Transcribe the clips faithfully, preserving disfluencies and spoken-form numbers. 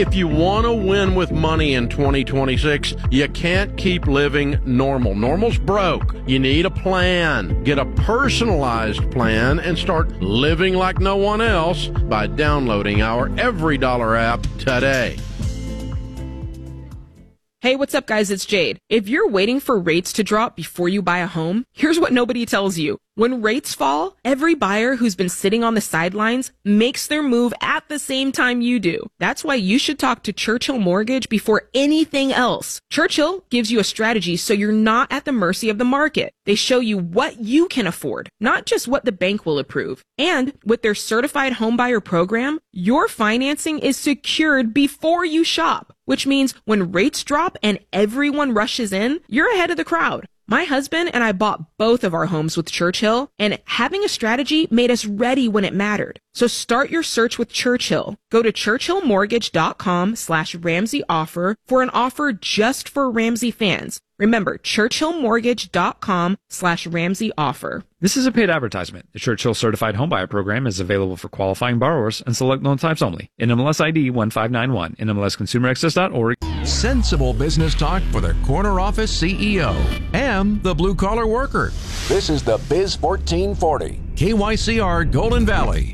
If you want to win with money in twenty twenty-six, you can't keep living normal. Normal's broke. You need a plan. Get a personalized plan and start living like no one else by downloading our Every Dollar app today. Hey, what's up, guys? It's Jade. If you're waiting for rates to drop before you buy a home, here's what nobody tells you. When rates fall, every buyer who's been sitting on the sidelines makes their move at the same time you do. That's why you should talk to Churchill Mortgage before anything else. Churchill gives you a strategy so you're not at the mercy of the market. They show you what you can afford, not just what the bank will approve. And with their certified homebuyer program, your financing is secured before you shop, which means when rates drop and everyone rushes in, you're ahead of the crowd. My husband and I bought both of our homes with Churchill, and having a strategy made us ready when it mattered. So start your search with Churchill. Go to churchillmortgage.com slash Ramsey offer for an offer just for Ramsey fans. Remember, churchillmortgage.com slash Ramsey offer. This is a paid advertisement. The Churchill Certified Homebuyer Program is available for qualifying borrowers and select loan types only. N M L S I D one five nine one. N M L S consumer access dot org. Sensible business talk for the corner office C E O and the blue-collar worker. This is the Biz fourteen forty. K Y C R Golden Valley.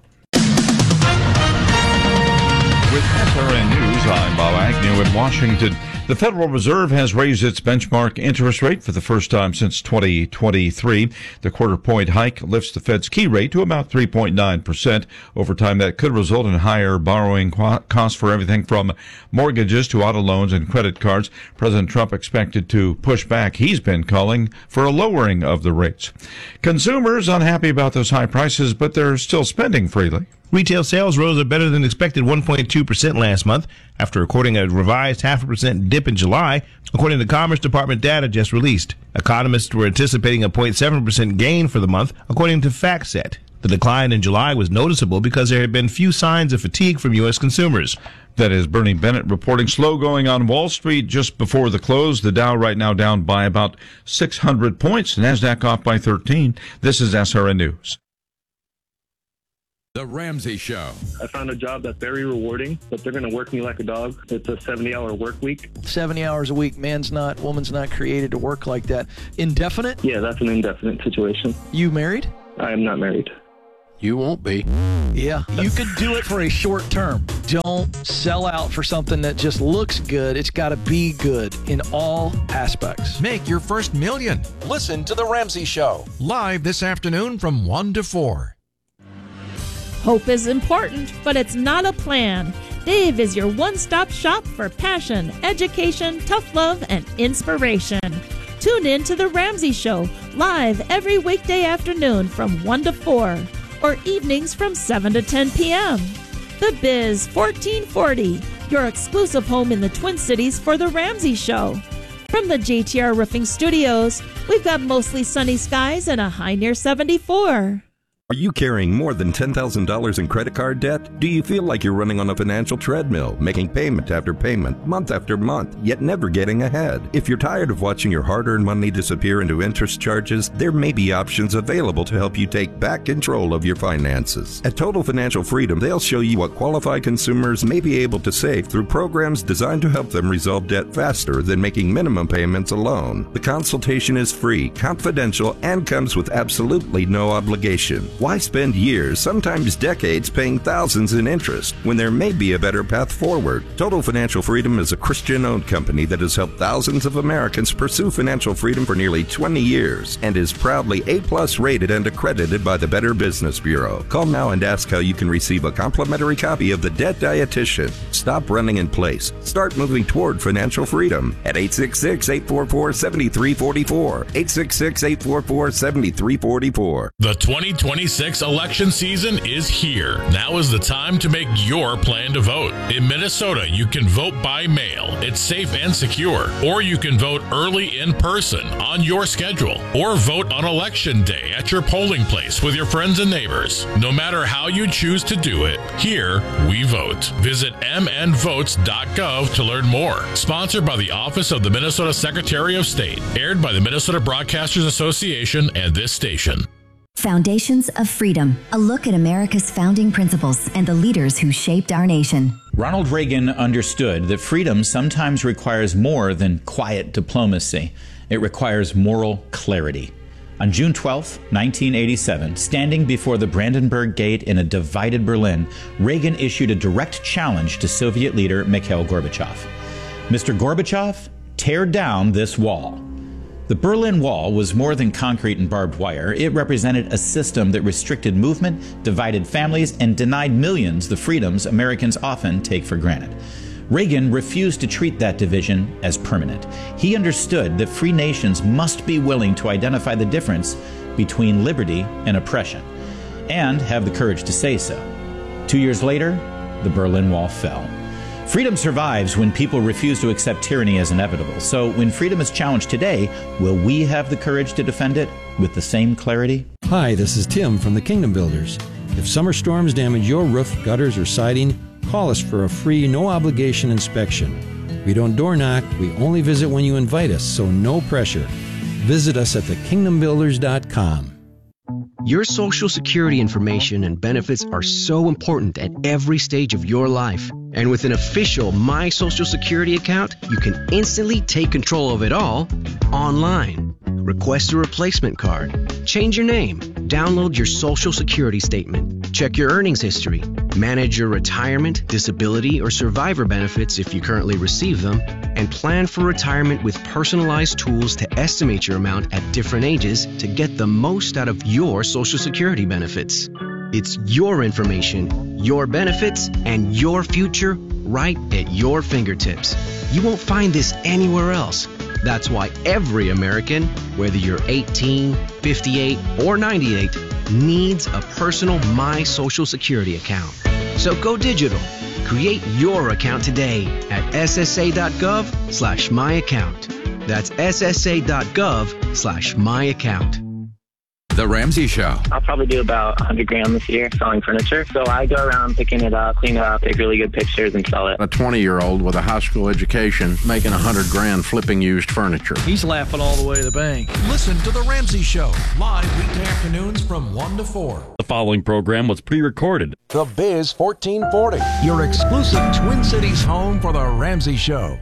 With S R N News, I'm Bob Agnew in Washington. The Federal Reserve has raised its benchmark interest rate for the first time since twenty twenty-three. The quarter-point hike lifts the Fed's key rate to about three point nine percent. Over time, that could result in higher borrowing costs for everything from mortgages to auto loans and credit cards. President Trump expected to push back. He's been calling for a lowering of the rates. Consumers unhappy about those high prices, but they're still spending freely. Retail sales rose a better than expected one point two percent last month after recording a revised half a percent dip in July, according to Commerce Department data just released. Economists were anticipating a zero point seven percent gain for the month, according to FactSet. The decline in July was noticeable because there had been few signs of fatigue from U S consumers. That is Bernie Bennett reporting slow going on Wall Street just before the close. The Dow right now down by about six hundred points. NASDAQ off by thirteen. This is S R N News. The Ramsey Show. I found a job that's very rewarding, but they're going to work me like a dog. It's a seventy-hour work week. seventy hours a week. Man's not, woman's not created to work like that. Indefinite? Yeah, that's an indefinite situation. You married? I am not married. You won't be. Yeah, you could do it for a short term. Don't sell out for something that just looks good. It's got to be good in all aspects. Make your first million. Listen to The Ramsey Show. Live this afternoon from one to four. Hope is important, but it's not a plan. Dave is your one-stop shop for passion, education, tough love, and inspiration. Tune in to The Ramsey Show, live every weekday afternoon from one to four, or evenings from seven to ten p.m. The Biz fourteen forty, your exclusive home in the Twin Cities for The Ramsey Show. From the J T R Roofing Studios, we've got mostly sunny skies and a high near seventy-four. Are you carrying more than ten thousand dollars in credit card debt? Do you feel like you're running on a financial treadmill, making payment after payment, month after month, yet never getting ahead? If you're tired of watching your hard-earned money disappear into interest charges, there may be options available to help you take back control of your finances. At Total Financial Freedom, they'll show you what qualified consumers may be able to save through programs designed to help them resolve debt faster than making minimum payments alone. The consultation is free, confidential, and comes with absolutely no obligation. Why spend years, sometimes decades, paying thousands in interest when there may be a better path forward? Total Financial Freedom is a Christian-owned company that has helped thousands of Americans pursue financial freedom for nearly twenty years and is proudly A-plus rated and accredited by the Better Business Bureau. Call now and ask how you can receive a complimentary copy of The Debt Dietitian. Stop running in place. Start moving toward financial freedom at eight six six, eight four four, seven three four four. eight six six, eight four four, seven three four four. The twenty twenty-six election season is here. Now is the time to make your plan to vote. In Minnesota, you can vote by mail. It's safe and secure. Or you can vote early in person on your schedule. Or vote on election day at your polling place with your friends and neighbors. No matter how you choose to do it, here we vote. Visit m n votes dot gov to learn more. Sponsored by the Office of the Minnesota Secretary of State. Aired by the Minnesota Broadcasters Association and this station. Foundations of Freedom, a look at America's founding principles and the leaders who shaped our nation. Ronald Reagan understood that freedom sometimes requires more than quiet diplomacy. It requires moral clarity. On June twelfth, nineteen eighty-seven, standing before the Brandenburg Gate in a divided Berlin, Reagan issued a direct challenge to Soviet leader Mikhail Gorbachev. Mister Gorbachev, tear down this wall. The Berlin Wall was more than concrete and barbed wire. It represented a system that restricted movement, divided families, and denied millions the freedoms Americans often take for granted. Reagan refused to treat that division as permanent. He understood that free nations must be willing to identify the difference between liberty and oppression, and have the courage to say so. Two years later, the Berlin Wall fell. Freedom survives when people refuse to accept tyranny as inevitable. So when freedom is challenged today, will we have the courage to defend it with the same clarity? Hi, this is Tim from the Kingdom Builders. If summer storms damage your roof, gutters, or siding, call us for a free, no-obligation inspection. We don't door knock, we only visit when you invite us, so no pressure. Visit us at the kingdom builders dot com. Your Social Security information and benefits are so important at every stage of your life. And with an official My Social Security account, you can instantly take control of it all online. Request a replacement card, change your name, download your Social Security statement, check your earnings history, manage your retirement, disability, or survivor benefits if you currently receive them, and plan for retirement with personalized tools to estimate your amount at different ages to get the most out of your Social Security benefits. It's your information, your benefits, and your future right at your fingertips. You won't find this anywhere else. That's why every American, whether you're eighteen, fifty-eight, or ninety-eight, needs a personal My Social Security account. So go digital. Create your account today at ssa.gov slash my account. That's ssa.gov slash my account. The Ramsey Show. I'll probably do about one hundred grand this year selling furniture. So I go around picking it up, clean it up, take really good pictures, and sell it. A twenty-year-old with a high school education making one hundred grand flipping used furniture. He's laughing all the way to the bank. Listen to The Ramsey Show, live weekday afternoons from one to four. The following program was pre-recorded. The Biz fourteen forty. Your exclusive Twin Cities home for The Ramsey Show.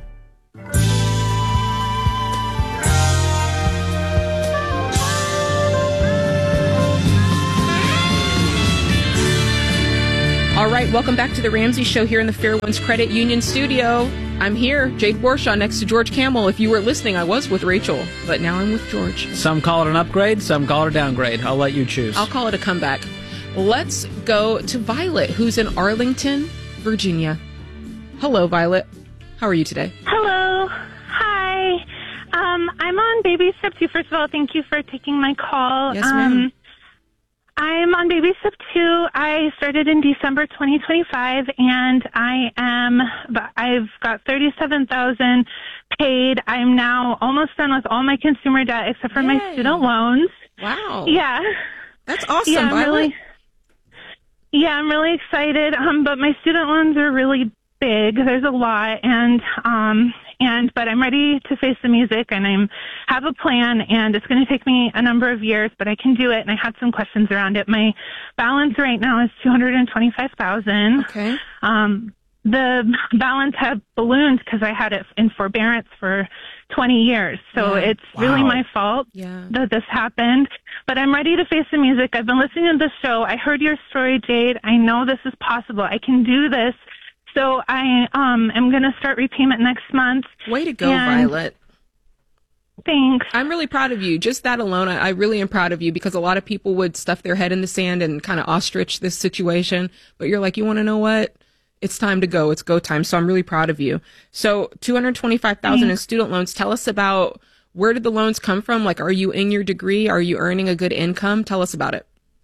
All right, welcome back to the Ramsey Show here in the Fairwinds Credit Union studio. I'm here, Jade Warshaw, next to George Camel. If you were listening, I was with Rachel, but now I'm with George. Some call it an upgrade, some call it a downgrade. I'll let you choose. I'll call it a comeback. Let's go to Violet, who's in Arlington, Virginia. Hello, Violet. How are you today? Hello. Hi. Um, I'm on baby step two. First of all, thank you for taking my call. Yes, ma'am. Um, I'm on baby step two. I started in December twenty twenty-five, and I am, I've got thirty-seven thousand paid. I'm now almost done with all my consumer debt except for Yay. my student loans. Wow. Yeah. That's awesome, yeah, I'm Violet. really, yeah, I'm really excited. Um, but my student loans are really big. There's a lot, and um, and but I'm ready to face the music, and I'm have a plan, and it's going to take me a number of years, but I can do it. And I had some questions around it. My balance right now is two hundred and twenty-five thousand. Okay. Um, the balance had ballooned because I had it in forbearance for twenty years. So Yeah. it's really Wow. my fault Yeah. that this happened. But I'm ready to face the music. I've been listening to the show. I heard your story, Jade. I know this is possible. I can do this. So I um am going to start repayment next month. Way to go, And- Violet. Thanks. I'm really proud of you. Just that alone, I, I really am proud of you, because a lot of people would stuff their head in the sand and kind of ostrich this situation. But you're like, you want to know what? It's time to go. It's go time. So I'm really proud of you. So two hundred twenty-five thousand dollars in student loans. Tell us about, where did the loans come from? Like, are you in your degree? Are you earning a good income? Tell us about it.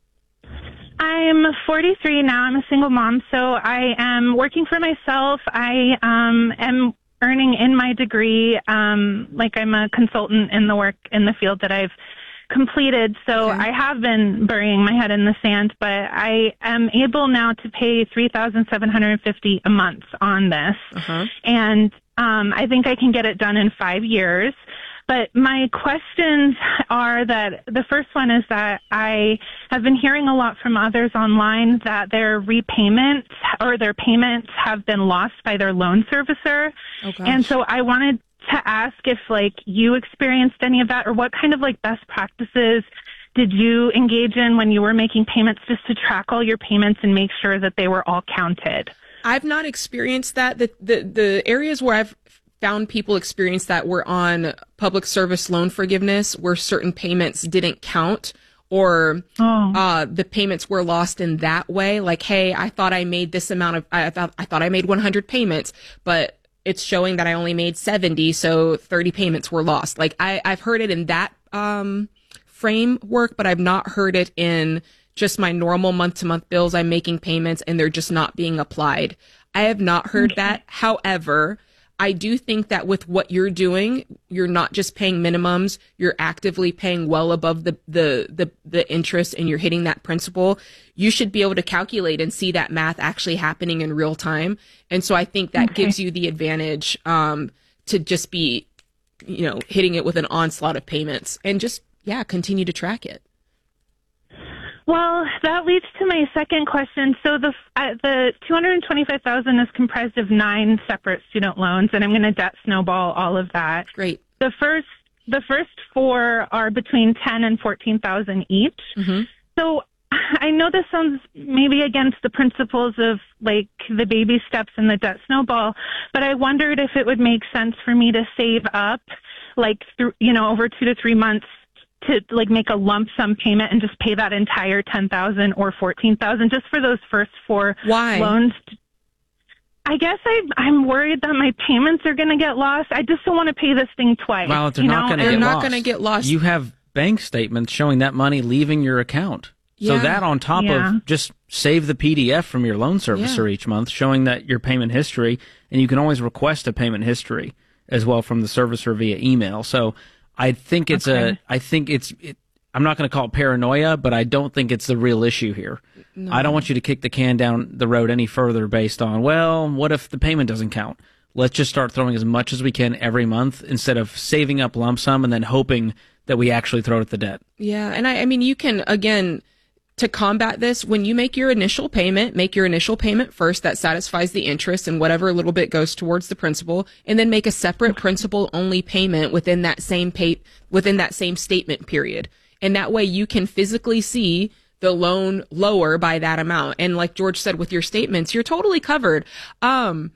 I'm forty-three now. I'm a single mom, so I am working for myself. I um, am earning in my degree, um, like I'm a consultant in the work in the field that I've completed. So Okay. I have been burying my head in the sand, but I am able now to pay three thousand seven hundred fifty dollars a month on this. Uh-huh. And um, I think I can get it done in five years. But my questions are that the first one is that I have been hearing a lot from others online that their repayments or their payments have been lost by their loan servicer. Oh, gosh. And so I wanted to ask if like you experienced any of that, or what kind of like best practices did you engage in when you were making payments, just to track all your payments and make sure that they were all counted? I've not experienced that. The, the, the areas where I've found people experience that were on public service loan forgiveness, where certain payments didn't count, or oh. uh, the payments were lost in that way. Like, hey, I thought I made this amount of, I thought, I thought I made one hundred payments, but it's showing that I only made seventy, so thirty payments were lost. Like, I, I've heard it in that um, framework, but I've not heard it in just my normal month-to-month bills. I'm making payments and they're just not being applied. I have not heard okay. that. However, I do think that with what you're doing, you're not just paying minimums, you're actively paying well above the, the, the, the interest, and you're hitting that principal. You should be able to calculate and see that math actually happening in real time. And so I think that okay. gives you the advantage um, to just be, you know, hitting it with an onslaught of payments and just, yeah, continue to track it. Well, that leads to my second question. So the uh, the two hundred twenty-five thousand dollars is comprised of nine separate student loans, and I'm going to debt snowball all of that. Great. The first the first four are between ten and fourteen thousand dollars each. Mm-hmm. So I know this sounds maybe against the principles of like the baby steps and the debt snowball, but I wondered if it would make sense for me to save up, like through you know over two to three months, to like make a lump sum payment and just pay that entire ten thousand or fourteen thousand just for those first four Why? loans. I guess I, I'm worried that my payments are going to get lost. I just don't want to pay this thing twice. Well, they're you not going to know? get not lost. going to get lost. You have bank statements showing that money leaving your account. Yeah. So that on top Yeah. of just save the P D F from your loan servicer Yeah. each month showing that your payment history, and you can always request a payment history as well from the servicer via email. So I think it's Okay. a, I think it's, it, I'm not going to call it paranoia, but I don't think it's the real issue here. No. I don't want you to kick the can down the road any further based on, well, what if the payment doesn't count? Let's just start throwing as much as we can every month instead of saving up lump sum and then hoping that we actually throw it at the debt. Yeah, and I, I mean, you can, again, to combat this, when you make your initial payment, make your initial payment first that satisfies the interest, and whatever little bit goes towards the principal, and then make a separate principal only payment within that same pay, within that same statement period. And that way you can physically see the loan lower by that amount. And like George said, with your statements, you're totally covered. Um,